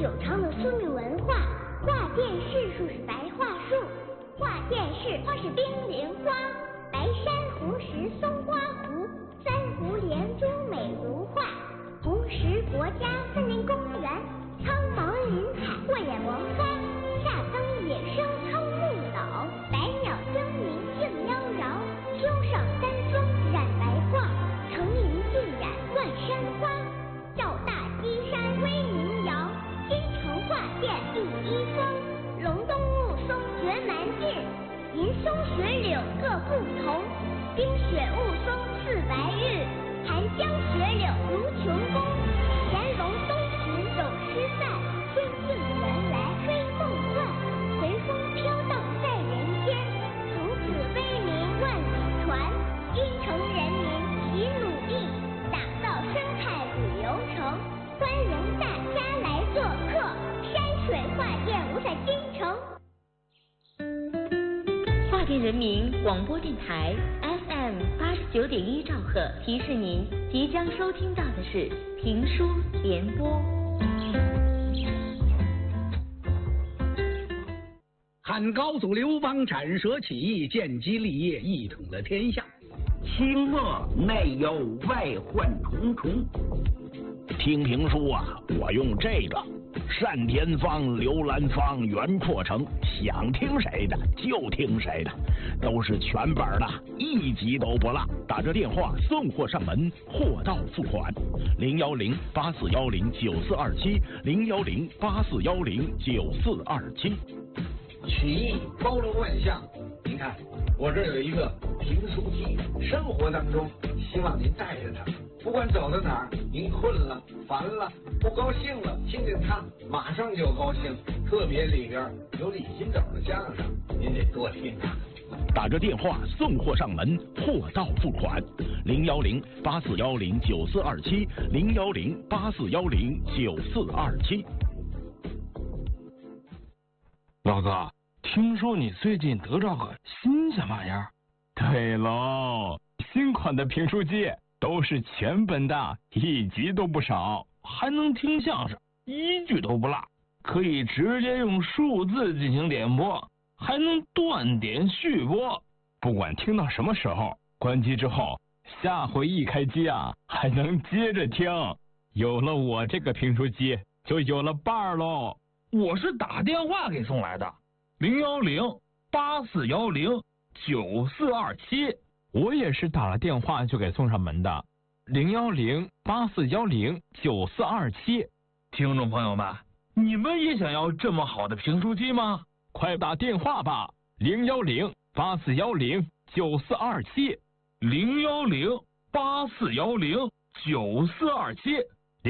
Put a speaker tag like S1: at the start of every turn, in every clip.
S1: 久长的苏闽文化。画殿市树是白桦树，画殿市花是冰莲花。白珊瑚石松花湖，三湖连珠美如画。红石国家森林公园，苍茫林海过眼王花。夏灯野生葱木岛，百鸟争鸣竞妖娆。秋上丹枫染白桦，成林尽染万山花。赵大基山威名扬，京城画殿第一峰。隆冬雾凇绝蛮劲，银松雪柳各不同。冰雪雾凇似白日，寒江雪柳如琼宫。乾隆东巡有诗赞，天境原来非梦幻。随风飘荡在人间，从此威名万里传。京城人民齐努力，打造生态旅游城。欢迎大家来做客，山水画殿无在京城。
S2: 华电人民广播电台 FM89.1兆赫提示您，即将收听到的是评书联播。
S3: 汉高祖刘邦斩蛇起义，建基立业，一统了天下。
S4: 清恶内忧，外患重重。听评书啊，我用这个单田芳、刘兰芳、袁阔成，想听谁的就听谁的，都是全本的，一集都不落。打这电话送货上门，货到付款。010-8410-9427，010-8410-9427。
S5: 曲艺包罗万象，您看我这儿有一个评书机，生活当中希望您带着它，不管走到哪儿，您困了、烦了、不高兴了，听见它马上就高兴。特别里边有李金斗的相声，您得多听啊。
S4: 打着电话送货上门，货到付款。010-8410-9427，010-8410-9427。
S6: 老哥，听说你最近得着个新鲜玩意儿？
S7: 对喽，新款的评书机都是全本的，一集都不少，
S6: 还能听相声，一句都不落，可以直接用数字进行点播，还能断点续播，
S7: 不管听到什么时候，关机之后，下回一开机啊，还能接着听。有了我这个评书机，就有了伴儿喽。
S6: 我是打电话给送来的，010-8410-9427。
S7: 我也是打了电话就给送上门的，010-8410-9427。
S6: 听众朋友们，你们也想要这么好的评书机吗？
S7: 快打电话吧，010-8410-9427。
S6: 010-8410-9427。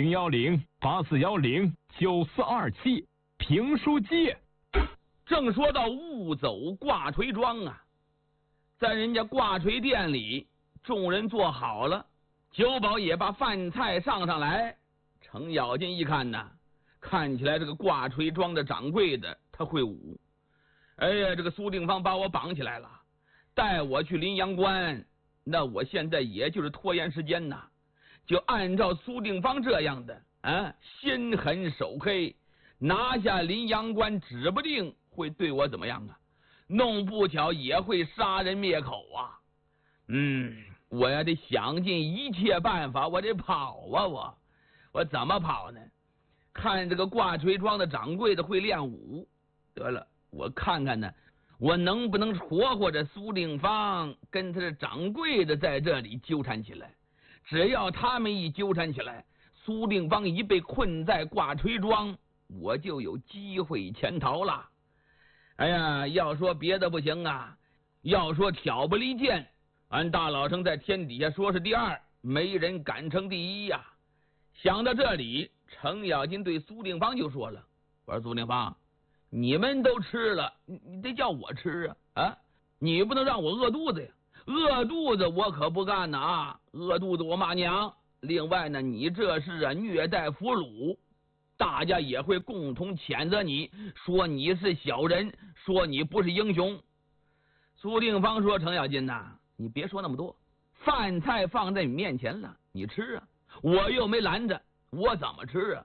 S7: 010-8410-9427。评书机。
S8: 正说到雾走挂锤庄啊，在人家挂锤店里，众人坐好了，酒保也把饭菜上来。程咬金一看呐，看起来这个挂锤庄的掌柜的他会舞。哎呀，这个苏定方把我绑起来了，带我去临阳关，那我现在也就是拖延时间呐，就按照苏定方这样的啊，心狠手黑，拿下临阳关，指不定会对我怎么样啊，弄不巧也会杀人灭口啊。我呀得想尽一切办法，我得跑啊，我怎么跑呢？看这个挂锤庄的掌柜的会练武，得了，我看看呢，我能不能活活这苏定方跟他的掌柜的在这里纠缠起来。只要他们一纠缠起来，苏定方一被困在挂锤庄，我就有机会潜逃了。哎呀，要说别的不行啊，要说挑拨离间，俺大老程在天底下说是第二，没人敢称第一呀。想到这里，程咬金对苏定方就说了：“我说苏定方，你们都吃了，你得叫我吃啊！你不能让我饿肚子呀！饿肚子我可不干呐啊！饿肚子我骂娘。另外呢，你这是虐待俘虏，大家也会共同谴责你，说你是小人，说你不是英雄。”苏定方说：“程咬金呐，你别说那么多，饭菜放在你面前了，你吃啊，我又没拦着，我怎么吃啊？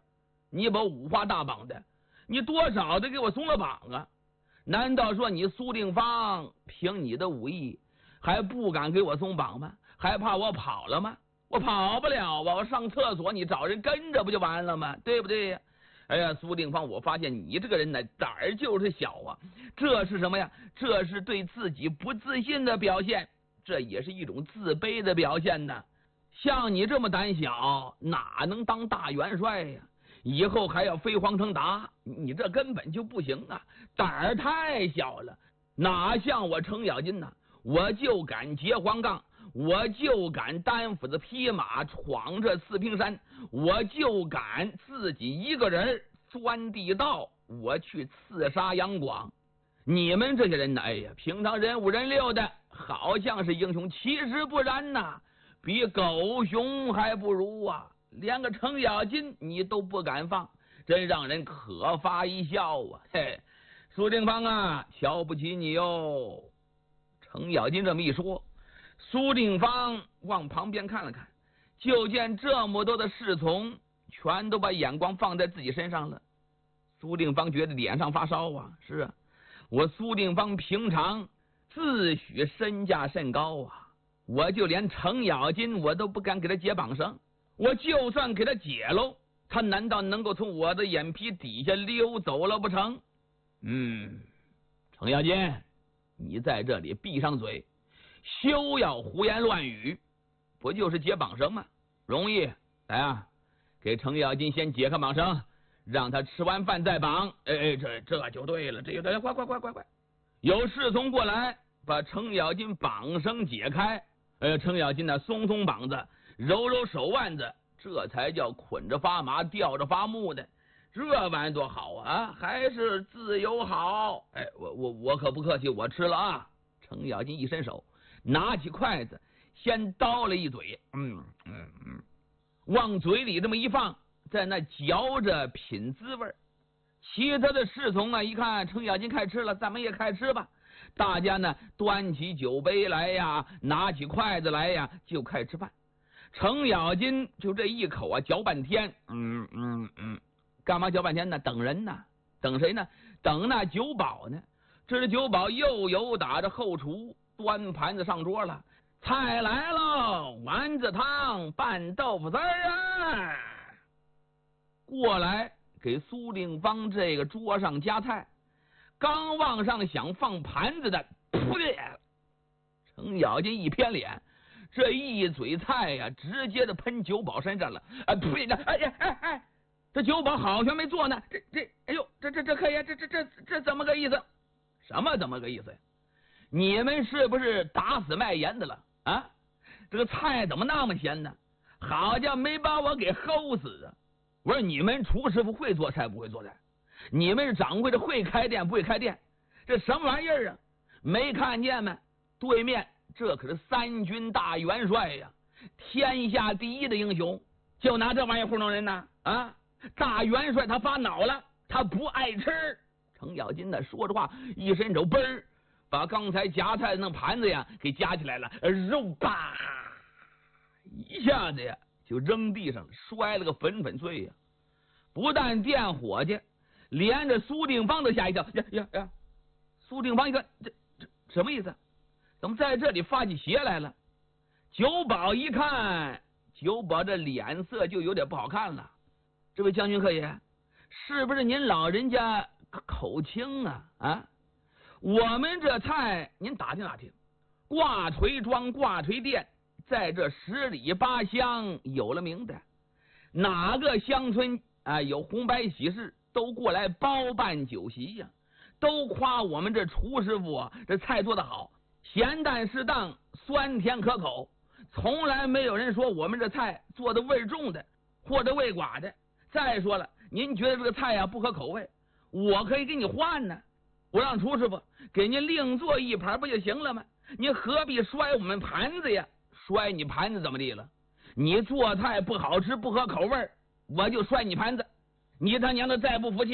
S8: 你把五花大绑的，你多少得给我松了绑啊？难道说你苏定方凭你的武艺还不敢给我松绑吗？还怕我跑了吗？我跑不了啊！我上厕所你找人跟着不就完了吗？对不对呀？哎呀，苏定方，我发现你这个人呢，胆儿就是小啊。这是什么呀？这是对自己不自信的表现，这也是一种自卑的表现呢。像你这么胆小，哪能当大元帅呀？以后还要飞黄腾达，你这根本就不行啊！胆儿太小了，哪像我程咬金呢？我就敢劫黄杠，我就敢单斧子匹马闯这四平山，我就敢自己一个人钻地道，我去刺杀杨广。你们这些人呢，哎呀，平常人五人六的，好像是英雄，其实不然呐，比狗熊还不如啊！连个程咬金你都不敢放，真让人可发一笑啊！嘿，苏定方啊，瞧不起你哟。程咬金这么一说，苏定方往旁边看了看，就见这么多的侍从全都把眼光放在自己身上了。苏定方觉得脸上发烧啊！是啊，我苏定方平常自诩身价甚高啊，我就连程咬金我都不敢给他解绑绳，我就算给他解喽，他难道能够从我的眼皮底下溜走了不成？程咬金，你在这里闭上嘴，休要胡言乱语，不就是解绑绳吗？容易，来啊，给程咬金先解开绑绳，让他吃完饭再绑。这就对了，这就对了，快！有侍从过来，把程咬金绑绳解开。程咬金呢，松松绑子，揉揉手腕子，这才叫捆着发麻，吊着发木的。这玩意多好啊，还是自由好。我可不客气，我吃了啊。程咬金一伸手，拿起筷子，先叨了一嘴，往嘴里这么一放，在那嚼着品滋味。其他的侍从啊，一看程咬金开吃了，咱们也开吃吧。大家呢，端起酒杯来呀，拿起筷子来呀，就开吃饭。程咬金就这一口啊，嚼半天，干嘛嚼半天呢？等人呢？等谁呢？等那酒保呢？这酒保又有打着后厨，端盘子上桌了，菜来了，丸子汤拌豆腐丝啊！过来给苏定方这个桌上夹菜，刚往上想放盘子的，程咬金一偏脸，这一嘴菜呀，直接的喷酒保身上了。这酒保好像没做呢，这可以，这怎么个意思？什么怎么个意思呀？你们是不是打死卖盐的了啊？这个菜怎么那么咸呢？好家伙，没把我给齁死啊！我说你们厨师傅会做菜不会做菜？你们是掌柜的会开店不会开店？这什么玩意儿啊？没看见吗？对面这可是三军大元帅呀，天下第一的英雄，就拿这玩意儿糊弄人呢？啊！大元帅他发恼了，他不爱吃。程咬金呢，说着话一伸手，嘣儿把刚才夹菜的那盘子呀给夹起来了，肉吧一下子呀就扔地上了，摔了个粉粉碎呀！不但店伙计，连着苏定方都吓一跳。呀！苏定方一看，这什么意思？怎么在这里发起邪来了？酒保一看，酒保这脸色就有点不好看了。这位将军客爷，是不是您老人家口轻啊？我们这菜您打听打听，挂锤庄、挂锤店在这10里8乡有了名的，哪个乡村有红白喜事，都过来包办酒席呀，都夸我们这厨师傅啊，这菜做得好，咸淡适当，酸甜可口，从来没有人说我们这菜做的味重的或者味寡的。再说了，您觉得这个菜不合口味，我可以给你换呢，我让厨师傅给您另做一盘不就行了吗？您何必摔我们盘子呀？摔你盘子怎么地了？你做菜不好吃不合口味，我就摔你盘子。你他娘的再不服气，